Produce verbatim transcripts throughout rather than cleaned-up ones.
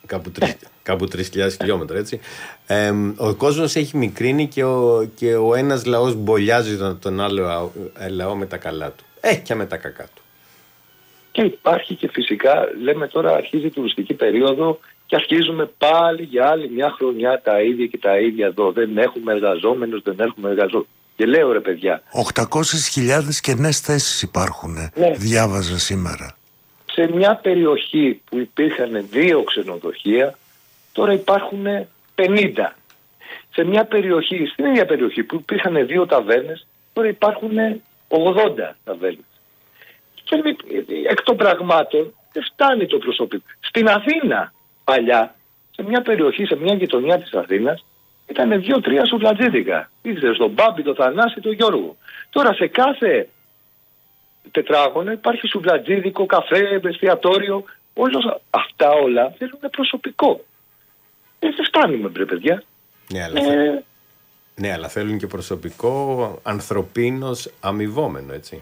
κάπου, τρεις, κάπου τρεις χιλιάδες χιλιόμετρα, έτσι. Ε, ο κόσμος έχει μικρύνει και ο, και ο ένας λαός μπολιάζει τον, τον άλλο λαό με τα καλά του. Ε, και με τα κακά του. Και υπάρχει και φυσικά, λέμε τώρα αρχίζει η τουριστική περίοδο και αρχίζουμε πάλι για άλλη μια χρονιά τα ίδια και τα ίδια εδώ. Δεν έχουμε εργαζόμενους, δεν έχουμε εργαζόμενους. Και λέω ρε παιδιά. οκτακόσιες χιλιάδες κενές θέσεις υπάρχουν, ναι. Διάβαζα σήμερα. Σε μια περιοχή που υπήρχαν δύο ξενοδοχεία, τώρα υπάρχουν πενήντα. Σε μια περιοχή, στην ίδια περιοχή που υπήρχαν δύο ταβέρνες, τώρα υπάρχουν ογδόντα ταβέρνες. Και εκ των πραγμάτων δεν φτάνει το προσωπικό. Στην Αθήνα παλιά, σε μια περιοχή, σε μια γειτονιά της Αθήνας, ήταν δύο-τρία σουβλατζίδικα. Ήξερε στον Μπάμπη, τον Θανάση, τον Γιώργο. Τώρα σε κάθε τετράγωνο υπάρχει σουβλατζίδικο, καφέ, εστιατόριο. Όλα αυτά όλα θέλουν προσωπικό. Ε, δεν φτάνουμε, μπρε παιδιά. Ναι, αλλά, ε, ναι, αλλά θέλουν και προσωπικό ανθρωπίνος αμοιβόμενο, έτσι.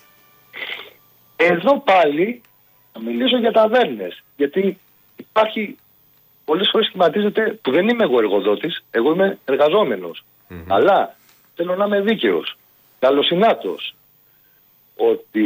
Εδώ πάλι θα μιλήσω για ταβέρνες. Γιατί υπάρχει, πολλές φορές σχηματίζεται, που δεν είμαι εγώ εργοδότης, εγώ είμαι εργαζόμενος. Mm-hmm. Αλλά θέλω να είμαι δίκαιος, καλοσυνάτος, ότι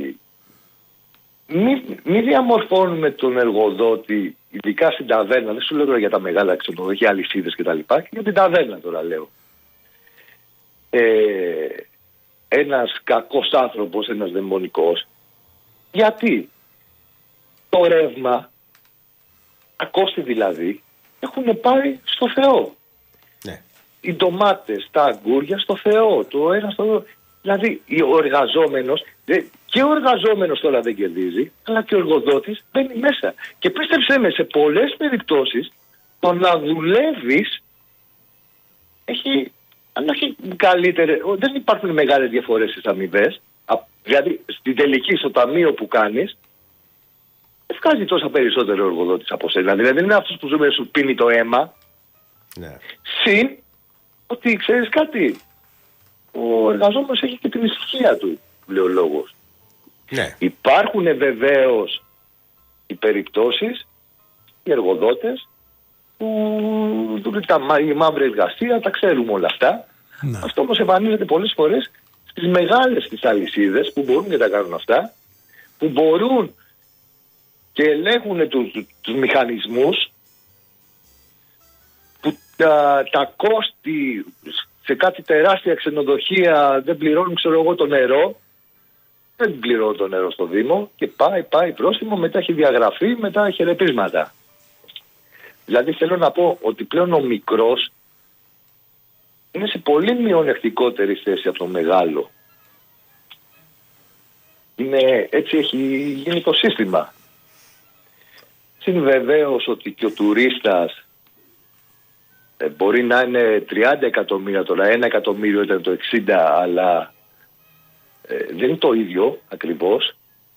μη, μη διαμορφώνουμε τον εργοδότη, ειδικά στην ταβέρνα, δεν σου λέω τώρα για τα μεγάλα ξενοδοχεία, αλυσίδες κτλ. Και για την ταβέρνα τώρα λέω. Ε, ένας κακός άνθρωπος, ένας δαιμονικός, γιατί το ρεύμα, τα κόστη δηλαδή, έχουν πάει στο Θεό. Ναι. Οι ντομάτες, τα αγκούρια στο Θεό, το ένα στο Θεό. Δηλαδή ο εργαζόμενος, και ο εργαζόμενος τώρα δεν κερδίζει, αλλά και ο εργοδότης μπαίνει μέσα. Και πίστεψέ με, σε πολλές περιπτώσεις το να δουλεύεις έχει, αν όχι καλύτερες, δεν υπάρχουν μεγάλες διαφορές στις αμοιβές. Δηλαδή στην τελική, στο ταμείο που κάνεις, δεν βγάζει τόσα περισσότερο εργοδότης από σένα. Δηλαδή δεν είναι αυτός που ζούμε, σου πίνει το αίμα. Ναι. Συν ότι ξέρεις κάτι, ο εργαζόμενος έχει και την ησυχία του, λέει ο λόγος. Ναι. Υπάρχουν βεβαίως οι περιπτώσεις, οι εργοδότες που δουν τα, η μαύρη εργασία, τα ξέρουμε όλα αυτά. Ναι. Αυτό όμως εμφανίζεται πολλές φορές στις μεγάλες τις αλυσίδες που μπορούν και τα κάνουν αυτά, που μπορούν και ελέγχουν τους, τους μηχανισμούς, που τα, τα κόστη σε κάτι τεράστια ξενοδοχεία δεν πληρώνουν, ξέρω εγώ, το νερό, δεν πληρώνουν το νερό στο Δήμο και πάει, πάει πρόστιμο, μετά έχει διαγραφεί, μετά χαιρετίσματα. Δηλαδή θέλω να πω ότι πλέον ο μικρός είναι σε πολύ μειονεκτικότερη θέση από το μεγάλο. Είναι, έτσι έχει γίνει το σύστημα. Συν βεβαίως ότι και ο τουρίστας ε, μπορεί να είναι τριάντα εκατομμύρια τώρα, ένα εκατομμύριο ήταν το εξήντα, αλλά ε, δεν είναι το ίδιο ακριβώς.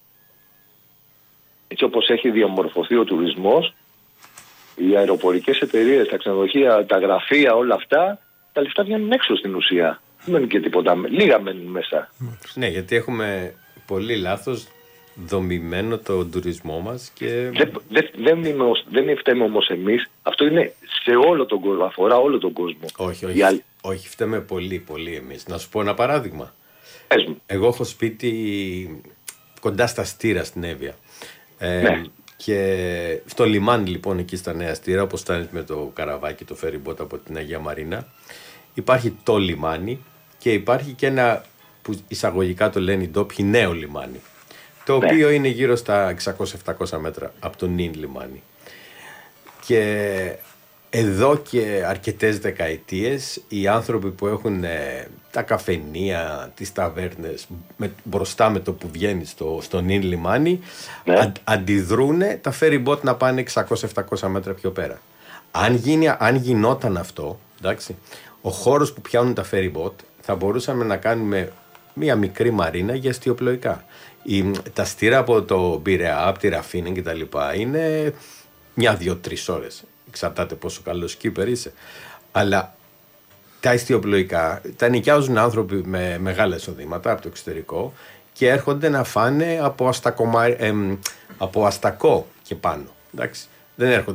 Έτσι όπως έχει διαμορφωθεί ο τουρισμός, οι αεροπορικές εταιρείες, τα ξενοδοχεία, τα γραφεία, όλα αυτά, τα λεφτά βγαίνουν έξω στην ουσία. Δεν μένουν και τίποτα, λίγα μένουν μέσα. Ναι, γιατί έχουμε πολύ λάθος δομημένο το τουρισμό μας και... Δεν, δεν, δεν, είμαι, δεν φταίμε όμως εμείς, αυτό είναι σε όλο τον κόσμο, αφορά όλο τον κόσμο. Όχι, όχι, άλλη... όχι φταίμε πολύ, πολύ εμείς. Να σου πω ένα παράδειγμα. Έσμου. Εγώ έχω σπίτι κοντά στα Στήρα στην Εύβοια. Ε, ναι. Και στο λιμάνι λοιπόν εκεί στα Νέα Στήρα, όπως φτάνεις με το καραβάκι, το ferry boat από την Αγία Μαρίνα, υπάρχει το λιμάνι και υπάρχει και ένα που εισαγωγικά το λένε οι ντόπιοι νέο λιμάνι, το ναι. οποίο είναι γύρω στα εξακόσια επτακόσια μέτρα από το νυν λιμάνι. Και εδώ και αρκετές δεκαετίες οι άνθρωποι που έχουν ε, τα καφενεία, τις ταβέρνες με, μπροστά με το που βγαίνει στο, στο νυν λιμάνι, ναι. αν, αντιδρούν τα ferry boat να πάνε εξακόσια επτακόσια μέτρα πιο πέρα. Αν, γίνει, αν γινόταν αυτό, εντάξει, ο χώρος που πιάνουν τα ferry boat θα μπορούσαμε να κάνουμε μία μικρή μαρίνα για αστιοπλοϊκά. Η, τα Στήρα από το Πειραιά, από τη Ραφίνα και τα λοιπά είναι μια, δύο, τρεις ώρες. Εξαρτάται πόσο καλό σκύπερ είσαι. Αλλά τα ιστιοπλοϊκά τα νοικιάζουν άνθρωποι με μεγάλα εισοδήματα από το εξωτερικό και έρχονται να φάνε από, αστακομα... ε, από αστακό και πάνω. Εντάξει. Δεν έρχονται